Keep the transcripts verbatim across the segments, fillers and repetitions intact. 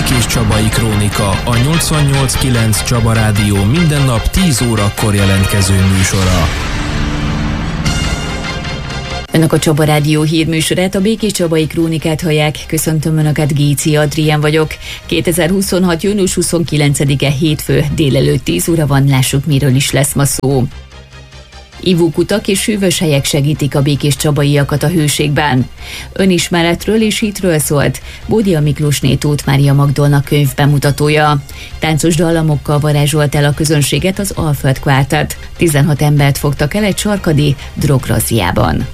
Békéscsabai Krónika, a nyolcvannyolc kilenc Csaba Rádió minden nap tíz órakor jelentkező műsora. Önök a Csaba Rádió hírműsorát, a Békéscsabai Krónikát hallják. Köszöntöm Önöket, Géci Adrián vagyok. kétezer-huszonhat. június huszonkilencedike hétfő, délelőtt tíz óra van, lássuk, miről is lesz ma szó. Ivókutak és hűvös helyek segítik a békéscsabaiakat a hőségben. Önismeretről és hitről szólt Bódia Miklósné Tóth Mária Magdolna könyv bemutatója. Táncos dallamokkal varázsolt el a közönséget az Alföld Quartet. tizenhat embert fogtak el egy sarkadi drograzziában.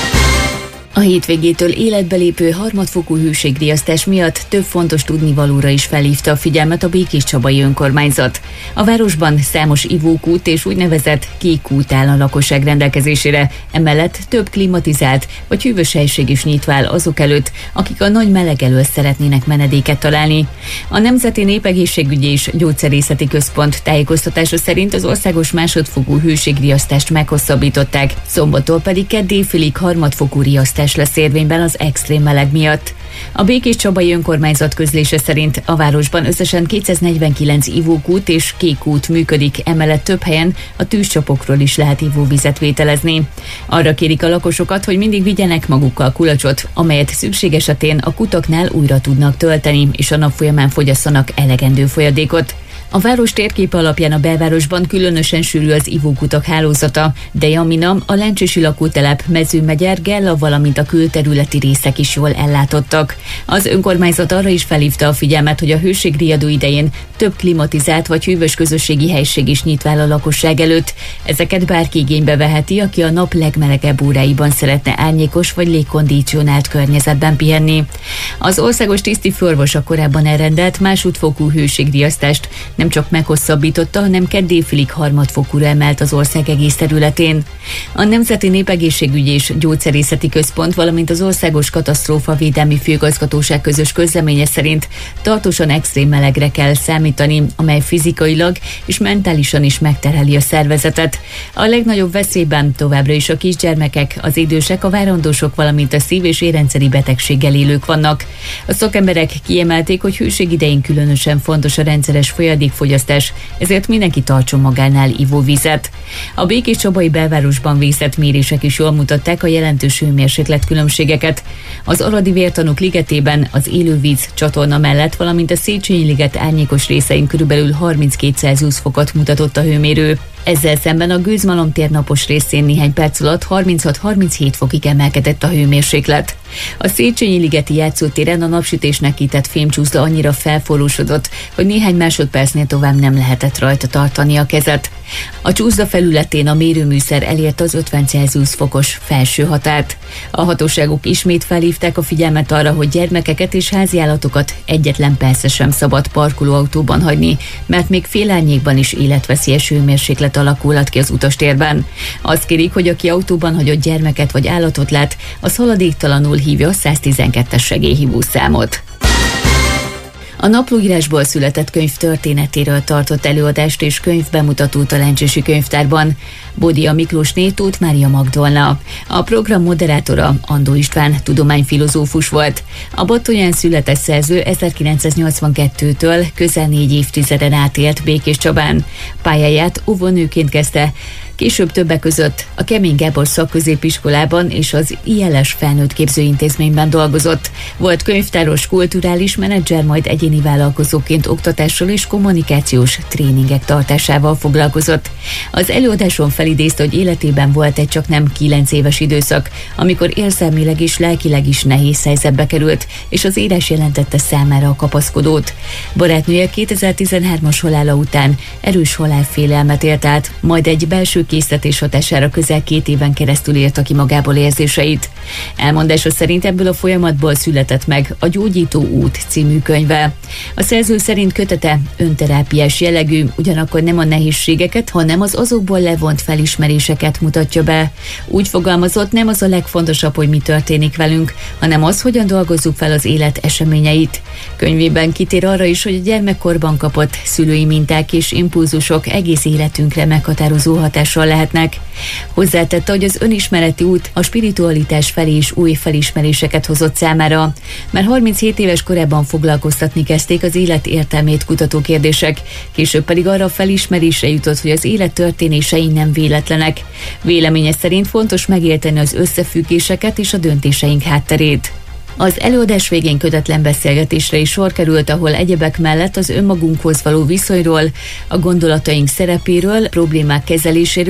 A hétvégétől életbe lépő harmadfokú hőségriasztás miatt több fontos tudnivalóra is felhívta a figyelmet a Békéscsabai önkormányzat. A városban számos ivókút és úgynevezett kék kút áll a lakosság rendelkezésére, emellett több klimatizált vagy hűvös helység is nyitva áll azok előtt, akik a nagy meleg elől szeretnének menedéket találni. A Nemzeti Népegészségügyi és Gyógyszerészeti Központ tájékoztatása szerint az országos másodfokú hőségriasztást meghosszabbították, szombattól pedig kedd délfélig harmadfokú riasztás lesz érvényben az extrém meleg miatt. A Békéscsabai önkormányzat közlése szerint a városban összesen kétszáznegyvenkilenc ivókút és kék kút működik, emellett több helyen a tűzcsapokról is lehet ivóvizet vételezni. Arra kérik a lakosokat, hogy mindig vigyenek magukkal kulacsot, amelyet szükség esetén a kutaknál újra tudnak tölteni, és a nap folyamán fogyasszanak elegendő folyadékot. A város térképe alapján a belvárosban különösen sűrű az ivókutak hálózata, de Jamina, a Lencsesi lakótelep, Mezőmegyer, Gella, valamint a külterületi részek is jól ellátottak. Az önkormányzat arra is felhívta a figyelmet, hogy a hőségriadó idején több klimatizált vagy hűvös közösségi helység is nyitva áll a lakosság előtt. Ezeket bárki igénybe veheti, aki a nap legmelegebb óráiban szeretne árnyékos vagy légkondicionált környezetben pihenni. Az országos tisztifőorvos korábban elrendelt másodfokú hőségriasztást nem csak meghosszabbította, hanem kedd délfélig harmadfokúra emelt az ország egész területén. A Nemzeti Népegészségügyi és Gyógyszerészeti Központ, valamint az Országos Katasztrófavédelmi Főigazgatóság közös közleménye szerint tartósan extrém melegre kell számítani, amely fizikailag és mentálisan is megterheli a szervezetet. A legnagyobb veszélyben továbbra is a kisgyermekek, az idősek, a várandósok, valamint a szív- és érrendszeri betegséggel élők vannak. A szakemberek kiemelték, hogy hőség idején különösen fontos a rendszeres folyadékfogyasztás, ezért mindenki tartson magánál ivóvizet. A Békéscsabai belvárosban végzett mérések is jól mutatták a jelentős hőmérséklet különbségeket. Az Aradi Vértanúk ligetében az élővíz csatorna mellett, valamint a Széchenyi liget árnyékos részein körülbelül harminckét Celsius fokot mutatott a hőmérő. Ezzel szemben a Gőzmalom tér napos részén néhány perc alatt harminchat-harminchét fokig emelkedett a hőmérséklet. A Széchenyi ligeti játszótéren a napsütésnek kitett fémcsúszda annyira felforrósodott, hogy néhány másodpercnél tovább nem lehetett rajta tartani a kezet. A csúszda felületén a mérőműszer elérte az ötven Celsius fokos felső határt. A hatóságok ismét felhívták a figyelmet arra, hogy gyermekeket és háziállatokat egyetlen percre sem szabad parkolóautóban hagyni, mert még félárnyékban is életveszélyes hőmérséklet alakulhat ki az utastérben. Azt kérik, hogy aki autóban hagyott gyermeket vagy állatot lát, az haladéktalanul hívja a száztizenkettes segélyhívó számot. A naplóírásból született könyv történetéről tartott előadást és könyvbemutatót a Lencsesi könyvtárban Bódia Miklósné Tóth Mária Magdolna. A program moderátora Andó István tudományfilozófus volt. A Battonyán született szerző ezerkilencszáznyolcvankettőtől közel négy évtizeden át élt Békéscsabán. Pályáját óvónőként kezdte, később többek között a Kemény Gábor szakközépiskolában és az i el es felnőtt képzőintézményben dolgozott. Volt könyvtáros, kulturális menedzser, majd egyéni vállalkozóként oktatással és kommunikációs tréningek tartásával foglalkozott. Az előadáson felidézte, hogy életében volt egy csaknem kilenc éves időszak, amikor érzelmileg és lelkileg is nehéz helyzetbe került, és az írás jelentette számára a kapaszkodót. Barátnője kétezer-tizenhármas halála után erős halálfélelmet élt át, majd egy belső késztetés hatására közel két éven keresztül írta ki magából érzéseit. Elmondása szerint ebből a folyamatból született meg a Gyógyító út című könyve. A szerző szerint kötete önterápiás jellegű, ugyanakkor nem a nehézségeket, hanem az azokból levont felismeréseket mutatja be. Úgy fogalmazott, nem az a legfontosabb, hogy mi történik velünk, hanem az, hogyan dolgozzuk fel az élet eseményeit. Könyvében kitér arra is, hogy a gyermekkorban kapott szülői minták és impulzusok egész életünkre meghatározó hatással hatással lehetnek. Hozzátette, hogy az önismereti út a spiritualitás felé is új felismeréseket hozott számára. Már harminchét éves korában foglalkoztatni kezdték az élet értelmét kutató kérdések, később pedig arra a felismerésre jutott, hogy az élet történései nem véletlenek. Véleménye szerint fontos megérteni az összefüggéseket és a döntéseink hátterét. Az előadás végén kötetlen beszélgetésre is sor került, ahol egyebek mellett az önmagunkhoz való viszonyról, a gondolataink szerepéről, problémák kezeléséről